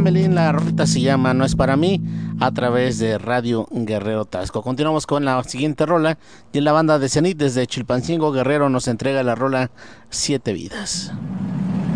Hamelin. La rolita se llama No es para mí, a través de Radio Guerrero Tasco. Continuamos con la siguiente rola, y la banda de Zenit desde Chilpancingo Guerrero nos entrega la rola Siete Vidas.